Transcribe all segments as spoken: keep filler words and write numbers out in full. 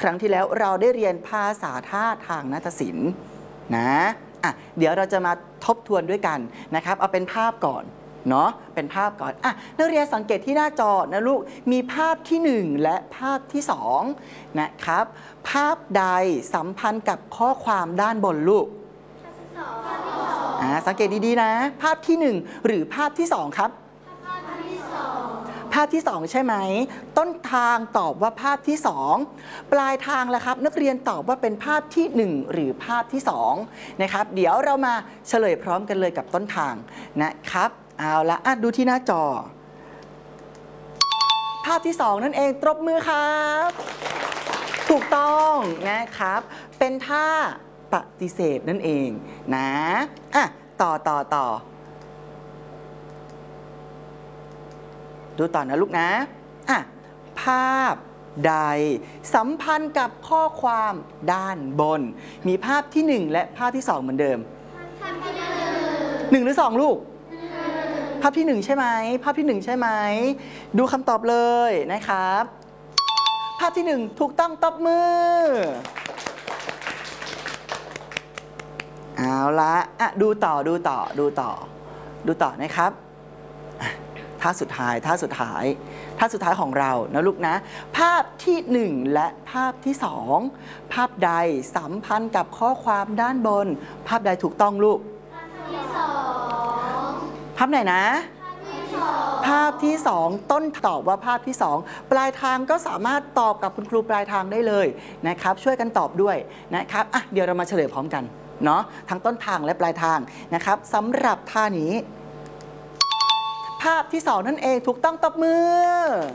ครั้งที่แล้วเราได้เรียนภาษาท่าทางนาฏศิลป์นะอ่ะเดี๋ยวเราจะมาทบทวนด้วยกันนะครับเอาเป็นภาพก่อนเนาะเป็นภาพก่อนอ่ะนักเรียนสังเกตที่หน้าจอนะลูกมีภาพที่หนึ่งและภาพที่สองนะครับภาพใดสัมพันธ์กับข้อความด้านบนลูกอ่าสังเกตดีๆนะภาพที่หนึ่งหรือภาพที่สองครับภาพที่สองใช่ไหมต้นทางตอบว่าภาพที่สองปลายทางล่ะครับนักเรียนตอบว่าเป็นภาพที่หนึ่งหรือภาพที่สองนะครับเดี๋ยวเรามาเฉลยพร้อมกันเลยกับต้นทางนะครับเอาละอ่ะดูที่หน้าจอภาพที่สองนั่นเองตบมือครับถูกต้องนะครับเป็นท่าปฏิเสธนั่นเองนะอ่ะต่อต่อต่อดูต่อนะลูกนะอ่ะภาพใดสัมพันธ์กับข้อความด้านบนมีภาพที่หนึ่งและภาพที่สองเหมือนเดิมหนึ่งหรือสองลูกภาพที่หนึ่งใช่ไหมภาพที่หนึ่งใช่ไหมดูคำตอบเลยนะครับภาพที่หนึ่งถูกต้องตบมือเอาละอ่ะดูต่อดูต่อดูต่อดูต่อนะครับท่าสุดท้ายท่าสุดท้ายท่าสุดท้ายของเรานะลูกนะภาพที่หนึ่งและภาพที่สองภาพใดสัมพันธ์กับข้อความด้านบนภาพใดถูกต้องลูกภาพที่สองภาพไหนนะภาพที่สองต้นตอบว่าภาพที่สองปลายทางก็สามารถตอบกับคุณครูปลายทางได้เลยนะครับช่วยกันตอบด้วยนะครับอ่ะเดี๋ยวเรามาเฉลยพร้อมกันเนาะทั้งต้นทางและปลายทางนะครับสำหรับท่านี้ภาพที่สองนั่นเองถูกต้องตบมือ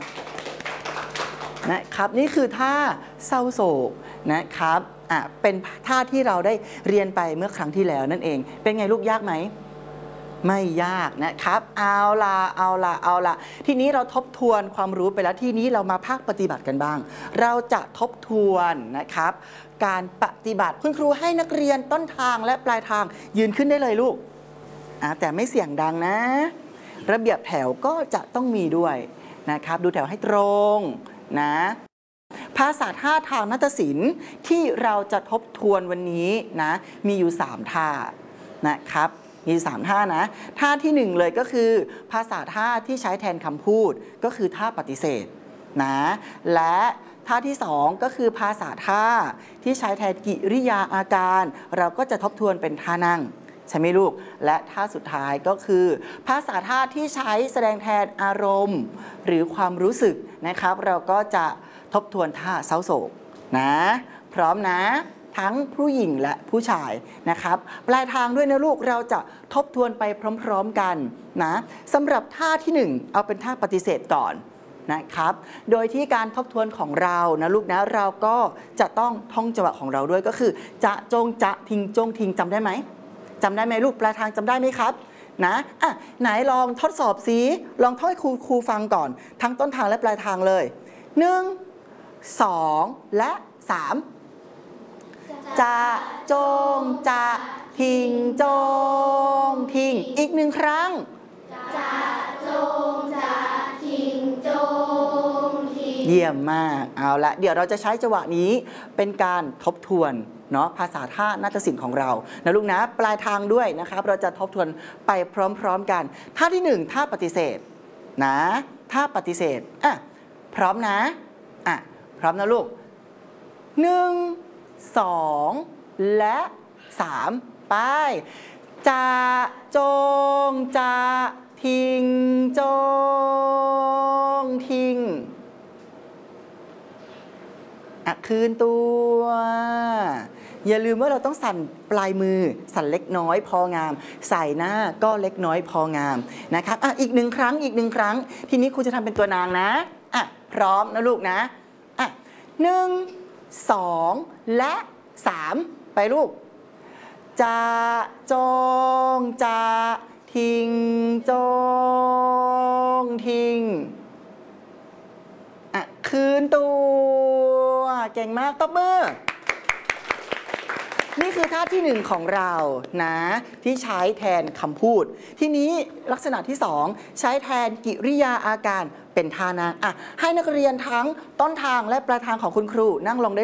นะครับนี่คือท่าเศร้าโศกนะครับอ่ะเป็นท่าที่เราได้เรียนไปเมื่อครั้งที่แล้วนั่นเองเป็นไงลูกยากไหมไม่ยากนะครับเอาละเอาละเอาละทีนี้เราทบทวนความรู้ไปแล้วทีนี้เรามาภาคปฏิบัติกันบ้างเราจะทบทวนนะครับการปฏิบัติคุณครูให้นักเรียนต้นทางและปลายทางยืนขึ้นได้เลยลูกอ่ะแต่ไม่เสียงดังนะระเบียบแถวก็จะต้องมีด้วยนะครับดูแถวให้ตรงนะภาษาท่าทางนาฏศิลป์ที่เราจะทบทวนวันนี้นะมีอยู่สามท่านะครับมีสามท่านะท่าที่หนึ่งเลยก็คือภาษาท่าที่ใช้แทนคำพูดก็คือท่าปฏิเสธนะและท่าที่สองก็คือภาษาท่าที่ใช้แทนกิริยาอาการเราก็จะทบทวนเป็นท่านั่งใช่ไหมลูกและท่าสุดท้ายก็คือภาษาท่าที่ใช้แสดงแทนอารมณ์หรือความรู้สึกนะครับเราก็จะทบทวนท่าเศร้าโศกนะพร้อมนะทั้งผู้หญิงและผู้ชายนะครับปลายทางด้วยนะลูกเราจะทบทวนไปพร้อมๆกันนะสำหรับท่าที่หนึ่งเอาเป็นท่าปฏิเสธก่อนนะครับโดยที่การทบทวนของเรานะลูกนะเราก็จะต้องท่องจังหวะของเราด้วยก็คือจะจงจะทิ้งจงทิ้งจำได้ไหมจำได้ไหมลูกปลายทางจำได้ไหมครับนะอ่ะไหนลองทดสอบสิลองท่องให้ครูครูฟังก่อนทั้งต้นทางและปลายทางเลยหนึ่งสองและสามจะจงจะทิ้งจงทิ้งอีกหนึ่งครั้งจะจงจะทิ้งจงทิ้งเยี่ยมมากเอาละเดี๋ยวเราจะใช้จังหวะนี้เป็นการทบทวนเนาะภาษาท่านาฏศิลป์ของเรานะลูกนะปลายทางด้วยนะครับเราจะทบทวนไปพร้อมๆกันท่าที่หนึ่งท่าปฏิเสธนะท่าปฏิเสธอ่ะพร้อมนะอ่ะพร้อมนะลูกหนึ่งสองและสามไปจะจงจะทิ้งจงทิ้งอ่ะคืนตัวอย่าลืมว่าเราต้องสั่นปลายมือสั่นเล็กน้อยพองามใส่หน้าก็เล็กน้อยพองามนะครับอ่ะอีกหนึ่งครั้งอีกหนึ่งครั้งทีนี้ครูจะทำเป็นตัวนางนะอ่ะพร้อมนะลูกนะอ่ะหนึ่งสองและสามไปลูกจะจงจะทิ้งจงทิ้งอ่ะคืนตัวเก่งมากตบมือนี่คือท่าที่หนึ่งของเรานะที่ใช้แทนคำพูดทีนี้ลักษณะที่สองใช้แทนกิริยาอาการเป็นท่านางอ่ะให้นักเรียนทั้งต้นทางและปลายทางของคุณครูนั่งลงได้